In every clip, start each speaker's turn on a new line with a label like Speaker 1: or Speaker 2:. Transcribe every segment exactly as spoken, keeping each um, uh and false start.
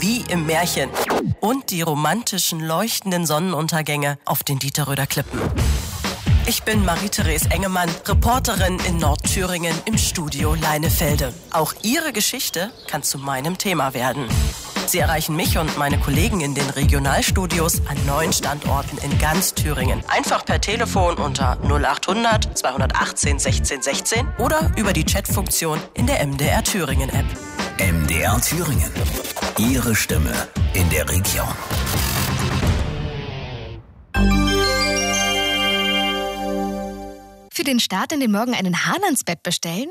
Speaker 1: wie im Märchen. Und die romantischen, leuchtenden Sonnenuntergänge auf den Dieterröder Klippen. Ich bin Marie-Therese Engemann, Reporterin in Nordthüringen im Studio Leinefelde. Auch Ihre Geschichte kann zu meinem Thema werden. Sie erreichen mich und meine Kollegen in den Regionalstudios an neun Standorten in ganz Thüringen. Einfach per Telefon unter null acht hundert zweihundertachtzehn sechzehn sechzehn oder über die Chatfunktion in der M D R Thüringen App.
Speaker 2: M D R Thüringen. Ihre Stimme in der Region.
Speaker 3: Für den Start in den Morgen einen Hahn ans Bett bestellen?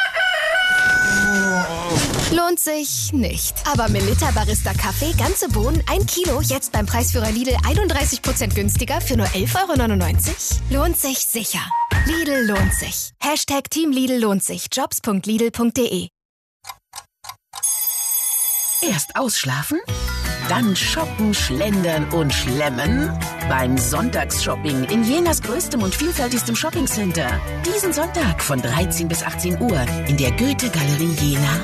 Speaker 3: Lohnt sich nicht. Aber Melitta Barista Kaffee, ganze Bohnen, ein Kilo, jetzt beim Preisführer Lidl einunddreißig Prozent günstiger für nur elf Euro neunundneunzig? Lohnt sich sicher. Lidl lohnt sich. Hashtag Team Lidl lohnt sich. Jobs punkt lidl punkt de.
Speaker 4: Erst ausschlafen, dann shoppen, schlendern und schlemmen. Beim Sonntagsshopping in Jenas größtem und vielfältigstem Shoppingcenter. Diesen Sonntag von dreizehn bis achtzehn Uhr in der Goethe-Galerie Jena.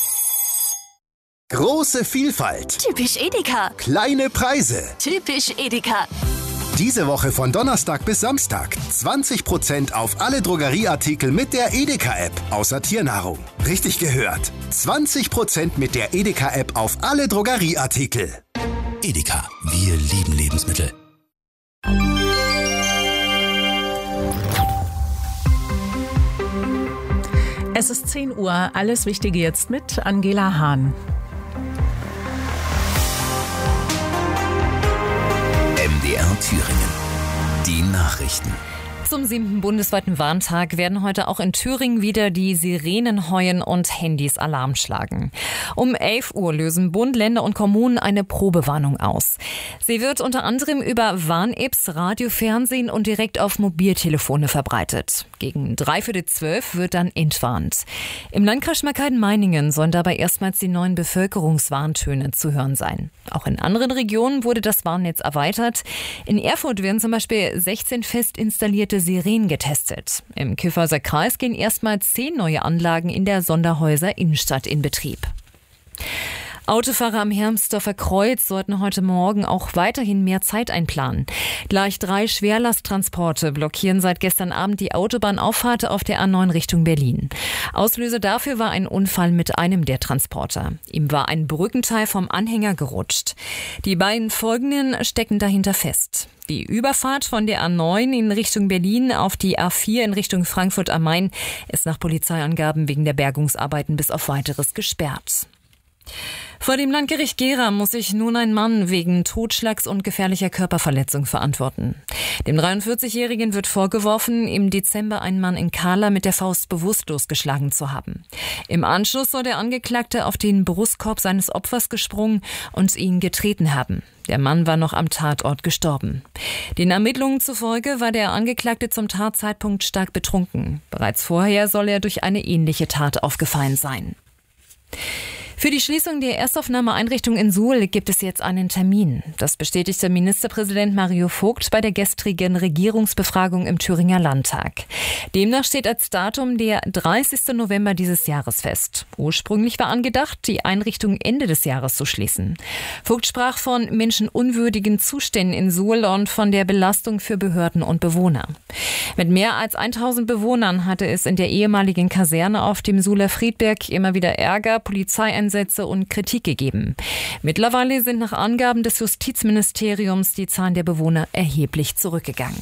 Speaker 5: Große Vielfalt.
Speaker 3: Typisch Edeka.
Speaker 5: Kleine Preise.
Speaker 3: Typisch Edeka.
Speaker 5: Diese Woche von Donnerstag bis Samstag zwanzig Prozent auf alle Drogerieartikel mit der Edeka-App, außer Tiernahrung. Richtig gehört. zwanzig Prozent mit der Edeka-App auf alle Drogerieartikel.
Speaker 2: Edeka, wir lieben Lebensmittel.
Speaker 6: Es ist zehn Uhr, alles Wichtige jetzt mit Angela Hahn.
Speaker 2: M D R Thüringen. Die Nachrichten.
Speaker 7: Zum siebten bundesweiten Warntag werden heute auch in Thüringen wieder die Sirenen heuen und Handys Alarm schlagen. Um elf Uhr lösen Bund, Länder und Kommunen eine Probewarnung aus. Sie wird unter anderem über Warn-Apps, Radio, Fernsehen und direkt auf Mobiltelefone verbreitet. Gegen dreiviertel zwölf wird dann entwarnt. Im Landkreis Schmalkalden-Meiningen sollen dabei erstmals die neuen Bevölkerungswarntöne zu hören sein. Auch in anderen Regionen wurde das Warnnetz erweitert. In Erfurt werden zum Beispiel sechzehn fest installierte Sirenen getestet. Im Kyffhäuser Kreis gehen erstmals zehn neue Anlagen in der Sonderhäuser Innenstadt in Betrieb. Autofahrer am Hermsdorfer Kreuz sollten heute Morgen auch weiterhin mehr Zeit einplanen. Gleich drei Schwerlasttransporte blockieren seit gestern Abend die Autobahnauffahrt auf der A neun Richtung Berlin. Auslöser dafür war ein Unfall mit einem der Transporter. Ihm war ein Brückenteil vom Anhänger gerutscht. Die beiden folgenden stecken dahinter fest. Die Überfahrt von der A neun in Richtung Berlin auf die A vier in Richtung Frankfurt am Main ist nach Polizeiangaben wegen der Bergungsarbeiten bis auf Weiteres gesperrt. Vor dem Landgericht Gera muss sich nun ein Mann wegen Totschlags und gefährlicher Körperverletzung verantworten. Dem dreiundvierzigjährigen wird vorgeworfen, im Dezember einen Mann in Kahla mit der Faust bewusstlos geschlagen zu haben. Im Anschluss soll der Angeklagte auf den Brustkorb seines Opfers gesprungen und ihn getreten haben. Der Mann war noch am Tatort gestorben. Den Ermittlungen zufolge war der Angeklagte zum Tatzeitpunkt stark betrunken. Bereits vorher soll er durch eine ähnliche Tat aufgefallen sein. Für die Schließung der Erstaufnahmeeinrichtung in Suhl gibt es jetzt einen Termin. Das bestätigte Ministerpräsident Mario Vogt bei der gestrigen Regierungsbefragung im Thüringer Landtag. Demnach steht als Datum der dreißigsten November dieses Jahres fest. Ursprünglich war angedacht, die Einrichtung Ende des Jahres zu schließen. Vogt sprach von menschenunwürdigen Zuständen in Suhl und von der Belastung für Behörden und Bewohner. Mit mehr als tausend Bewohnern hatte es in der ehemaligen Kaserne auf dem Suhler Friedberg immer wieder Ärger, Polizeieinsätze und Kritik gegeben. Mittlerweile sind nach Angaben des Justizministeriums die Zahlen der Bewohner erheblich zurückgegangen.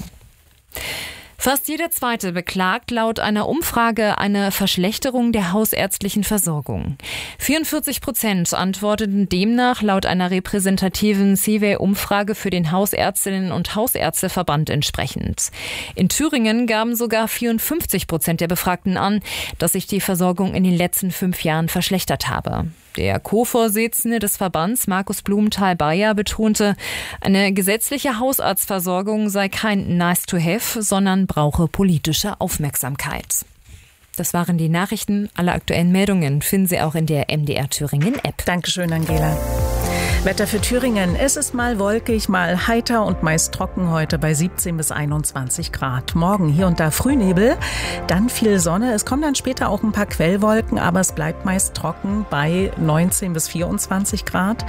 Speaker 7: Fast jeder Zweite beklagt laut einer Umfrage eine Verschlechterung der hausärztlichen Versorgung. vierundvierzig Prozent antworteten demnach laut einer repräsentativen C W A-Umfrage für den Hausärztinnen- und Hausärzteverband entsprechend. In Thüringen gaben sogar vierundfünfzig Prozent der Befragten an, dass sich die Versorgung in den letzten fünf Jahren verschlechtert habe. Der Co-Vorsitzende des Verbands, Markus Blumenthal-Bayer, betonte, eine gesetzliche Hausarztversorgung sei kein Nice-to-have, sondern brauche politische Aufmerksamkeit. Das waren die Nachrichten. Alle aktuellen Meldungen finden Sie auch in der M D R Thüringen App.
Speaker 6: Dankeschön, Angela. Wetter für Thüringen. Es ist mal wolkig, mal heiter und meist trocken heute bei siebzehn bis einundzwanzig Grad. Morgen hier und da Frühnebel, dann viel Sonne. Es kommen dann später auch ein paar Quellwolken, aber es bleibt meist trocken bei neunzehn bis vierundzwanzig Grad.